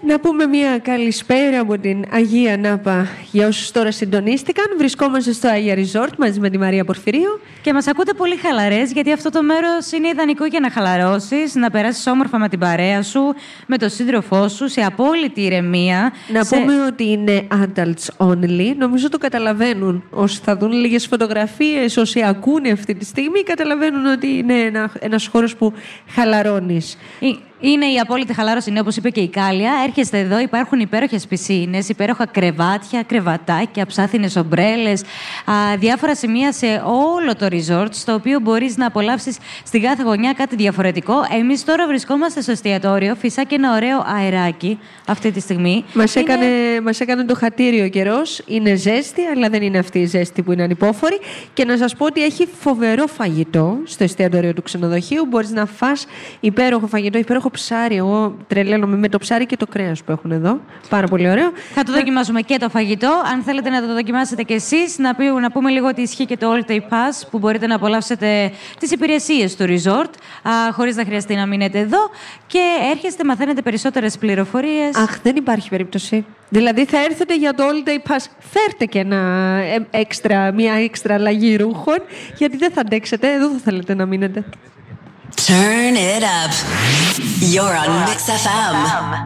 Να πούμε μια καλησπέρα από την Αγία Νάπα για όσους τώρα συντονίστηκαν. Βρισκόμαστε στο Αγία Resort μαζί με τη Μαρία Πορφυρίου. Και μας ακούτε πολύ χαλαρές, γιατί αυτό το μέρος είναι ιδανικό για να χαλαρώσεις, να περάσεις όμορφα με την παρέα σου, με τον σύντροφό σου, σε απόλυτη ηρεμία. Να πούμε ότι είναι adults only. Νομίζω το καταλαβαίνουν όσοι θα δουν λίγες φωτογραφίες, όσοι ακούνε αυτή τη στιγμή, καταλαβαίνουν ότι είναι ένας χώρος που χαλαρώνεις. Είναι η απόλυτη χαλάρωση, είναι όπως είπε και η Κάλια. Έρχεστε εδώ, υπάρχουν υπέροχες πισίνες, υπέροχα κρεβάτια, κρεβατάκια, ψάθινες ομπρέλες, διάφορα σημεία σε όλο το resort, στο οποίο μπορείς να απολαύσεις στην κάθε γωνιά κάτι διαφορετικό. Εμείς τώρα βρισκόμαστε στο εστιατόριο, φυσά και ένα ωραίο αεράκι αυτή τη στιγμή. Μας έκανε το χατήριο καιρός. Είναι ζέστη, αλλά δεν είναι αυτή η ζέστη που είναι ανυπόφορη. Και να σας πω ότι έχει φοβερό φαγητό στο εστιατόριο του ξενοδοχείου. Μπορείς να φας υπέροχο φαγητό, υπέροχο ψάρι. Εγώ τρελαίνομαι με το ψάρι και το κρέας που έχουν εδώ. Πάρα πολύ ωραίο. Θα το δοκιμάσουμε και το φαγητό. Αν θέλετε να το δοκιμάσετε κι εσείς, να πούμε λίγο ότι ισχύει και το All Day Pass, που μπορείτε να απολαύσετε τις υπηρεσίες του resort, χωρίς να χρειαστεί να μείνετε εδώ. Και έρχεστε, μαθαίνετε περισσότερες πληροφορίες. Αχ, δεν υπάρχει περίπτωση. Δηλαδή θα έρθετε για το All Day Pass. Φέρτε και μια έξτρα αλλαγή ρούχων, γιατί δεν θα αντέξετε. Εδώ θα θέλετε να μείνετε. Turn it up. You're on Mix FM.